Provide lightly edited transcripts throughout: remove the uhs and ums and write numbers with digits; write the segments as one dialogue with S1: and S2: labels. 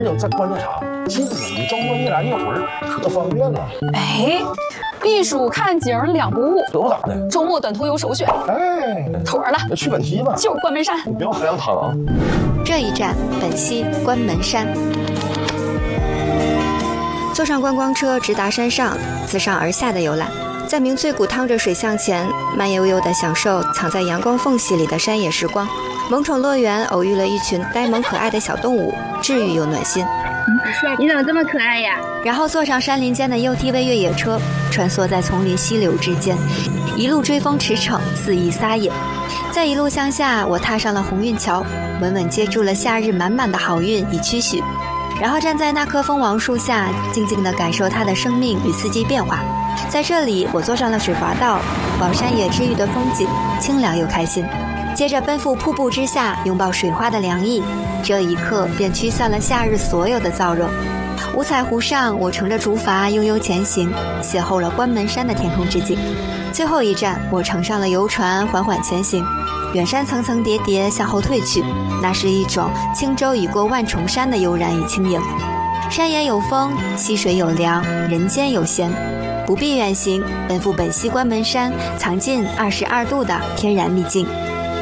S1: 这关键啥？今天你周末一来一回可方便了。
S2: 哎，避暑看景两不误，
S1: 可不咋的。
S2: 周末短途游首选。
S1: 哎，
S2: 妥了，
S1: 那去本溪吧，
S2: 就是关门山。
S1: 你不要喝凉汤啊。
S3: 这一站本溪关门山。坐上观光车直达山上，自上而下的游览，在明翠谷趟着水向前，慢悠悠地享受藏在阳光缝隙里的山野时光。萌宠乐园偶遇了一群呆萌可爱的小动物，治愈又暖心。
S4: 你怎么这么可爱呀？
S3: 然后坐上山林间的 UTV 越野车，穿梭在丛林溪流之间，一路追风驰骋，肆意撒野。在一路向下，我踏上了鸿运桥，稳稳接住了夏日满满的好运与期许。然后站在那棵蜂王树下，静静地感受它的生命与四季变化。在这里，我坐上了水滑道，望山野治愈的风景，清凉又开心。接着奔赴瀑布之下，拥抱水花的凉意，这一刻便驱散了夏日所有的燥热。五彩湖上，我乘着竹筏悠悠前行，邂逅了关门山的天空之境。最后一站，我乘上了游船，缓缓前行。远山层层叠叠向后退去，那是一种轻舟已过万重山的悠然与轻盈。山野有风，溪水有凉，人间有闲。不必远行，奔赴本溪关门山，藏进22度的天然秘境。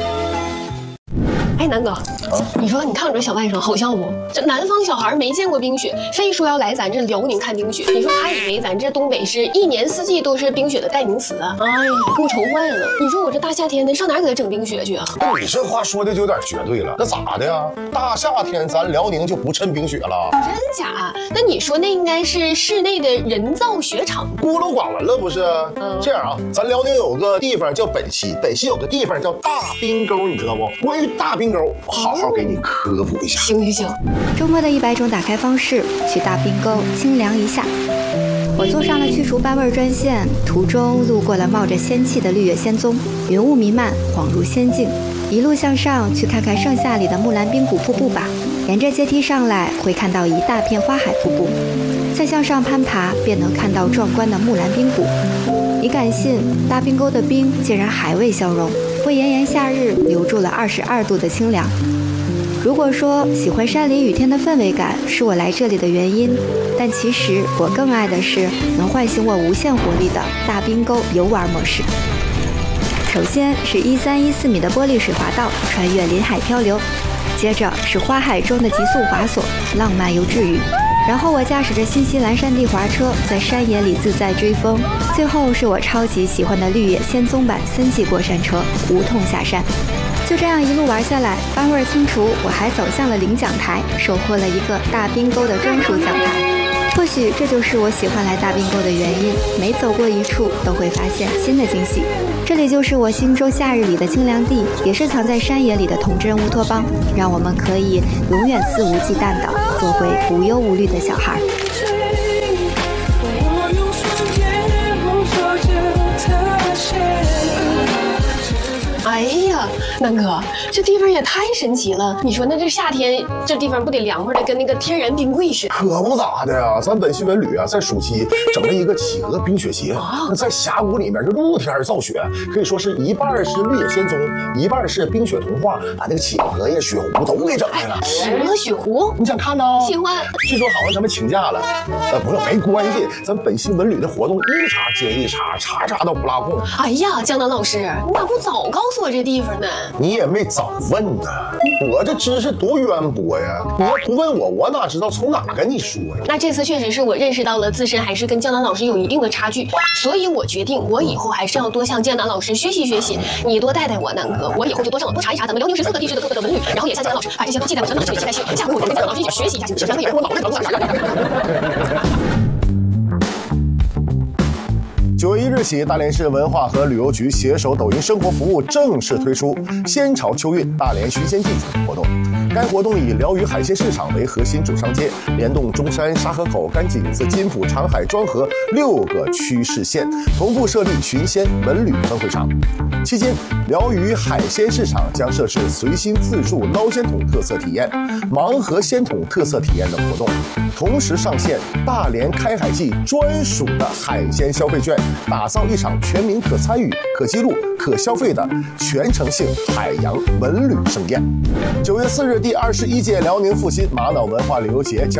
S4: 哎，南哥，你说你看我这小外甥好笑不？这南方小孩没见过冰雪，非说要来咱这辽宁看冰雪。你说他以为咱这东北是一年四季都是冰雪的代名词啊？哎呀，给我愁坏了。你说我这大夏天的上哪给他整冰雪去啊？
S1: 你这话说的就有点绝对了，那咋的呀？大夏天咱辽宁就不趁冰雪了？
S4: 真假？那你说那应该是室内的人造雪场，
S1: 孤陋寡闻了不是？这样啊，咱辽宁有个地方叫本溪，本溪有个地方叫大冰沟，你知道不？关于大冰沟，好好给你科普一下。
S4: 行。
S3: 周末的100种打开方式，去大冰沟清凉一下。我坐上了去除斑味专线，途中路过了冒着仙气的绿野仙踪，云雾弥漫，恍如仙境。一路向上，去看看盛夏里的木兰冰谷瀑布吧。沿着阶梯上来，会看到一大片花海瀑布，再向上攀爬，便能看到壮观的木兰冰谷。你敢信，大冰沟的冰竟然还未消融，为炎炎夏日留住了22度的清凉。如果说喜欢山林雨天的氛围感是我来这里的原因，但其实我更爱的是能唤醒我无限活力的大冰沟游玩模式。首先是13、14米的玻璃水滑道，穿越林海漂流；接着是花海中的极速滑索，浪漫又治愈。然后我驾驶着新西兰山地滑车，在山野里自在追风。最后是我超级喜欢的绿野仙踪版森系过山车，无痛下山。就这样一路玩下来，斑味清除，我还走向了领奖台，收获了一个大冰沟的专属奖牌。或许这就是我喜欢来大冰沟的原因，每走过一处都会发现新的惊喜。这里就是我心中夏日里的清凉地，也是藏在山野里的童真乌托邦，让我们可以永远肆无忌惮地做回无忧无虑的小孩。
S4: 哎呀，南哥，这地方也太神奇了！你说那这夏天这地方不得凉快的跟那个天然冰柜似的？
S1: 可不咋的呀，咱本溪文旅啊，在暑期整了一个企鹅冰雪节，那在峡谷里面就露天造雪，可以说是一半是绿野仙踪，一半是冰雪童话，把那个企鹅呀、雪湖都给整来了。
S4: 企鹅雪湖，
S1: 你想看呢？
S4: 喜欢。
S1: 据说好像他们请假了，不是没关系，咱本溪文旅的活动一茬接一茬，茬都不落空。
S4: 哎呀，江南老师，你咋不早告诉我这地方呢？
S1: 你也没早问呢，我这知识多渊博呀！你要不问我，我哪知道从哪跟你说呀？
S4: 那这次确实是我认识到了自身还是跟江南老师有一定的差距，所以我决定我以后还是要多向江南老师学习学习，你多带带我，南哥，我以后就多上网多查一查咱们辽宁14个地区的特色的文旅，然后也向江南老师把这些都记在我的脑子里记在心里，下回我就跟江南老师一起学习一下，是不是？也让我脑袋疼
S1: 9月1日起，大连市文化和旅游局携手抖音生活服务正式推出“仙潮秋韵大连寻仙记”主题活动。该活动以辽渝海鲜市场为核心主商街，联动中山、沙河口、甘井子、金浦、长海、庄河6个区市县，同步设立寻仙文旅分会场。期间，辽渝海鲜市场将设置随心自助捞鲜桶特色体验、盲盒鲜桶特色体验等活动，同时上线大连开海季专属的海鲜消费券，打造一场全民可参与、可记录、可消费的全程性海洋文旅盛宴。9月4日，第21届辽宁阜新玛瑙文化旅游节将